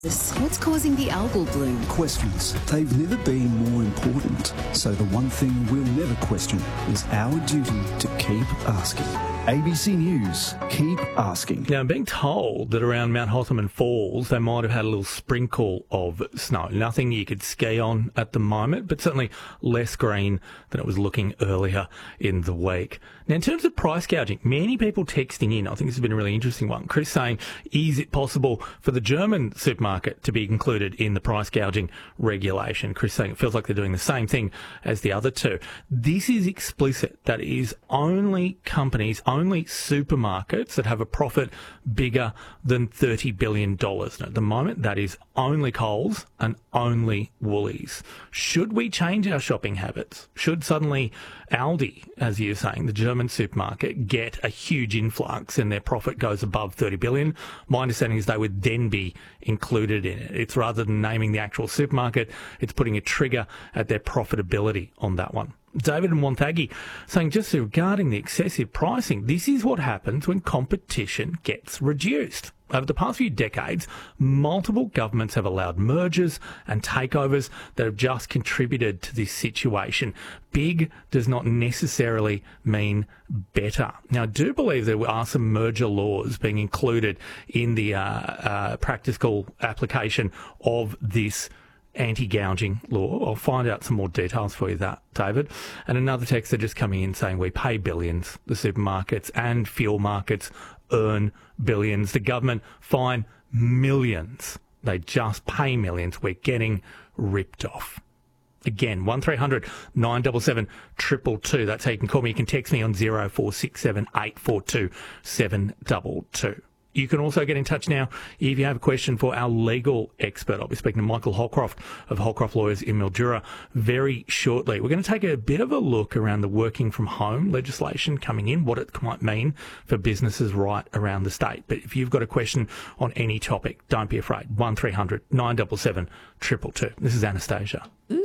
What's causing the algal bloom? Questions. They've never been more important. So the one thing we'll never question is our duty to keep asking. ABC News, keep asking. Now, I'm being told that around Mount Hotham Falls, they might have had a little sprinkle of snow. Nothing you could ski on at the moment, but certainly less green than it was looking earlier in the week. Now, in terms of price gouging, many people texting in, I think this has been a really interesting one. Chris saying, is it possible for the German supermarket to be included in the price gouging regulation? Chris saying it feels like they're doing the same thing as the other two. This is explicit. That is only companies, only supermarkets that have a profit bigger than $30 billion. Now, at the moment, that is only Coles and only Woolies. Should we change our shopping habits? Should suddenly Aldi, as you're saying, the German supermarket, get a huge influx and their profit goes above $30 billion? My understanding is they would then be included in it. It's rather than naming the actual supermarket, it's putting a trigger at their profitability on that one. David and Wonthaggi saying, just regarding the excessive pricing, this is what happens when competition gets reduced. Over the past few decades, multiple governments have allowed mergers and takeovers that have just contributed to this situation. Big does not necessarily mean better. Now, I do believe there are some merger laws being included in the practical application of this anti-gouging law. I'll find out some more details for you that, David. And another text just coming in saying we pay billions. The supermarkets and fuel markets earn billions. The government fine millions. They just pay millions. We're getting ripped off. Again, 1300 977 222. That's how you can call me. You can text me on 0467 842 722. You can also get in touch now if you have a question for our legal expert. I'll be speaking to Michael Holcroft of Holcroft Lawyers in Mildura very shortly. We're going to take a bit of a look around the working from home legislation coming in, what it might mean for businesses right around the state. But if you've got a question on any topic, don't be afraid. 1300 977 222. This is Anastasia.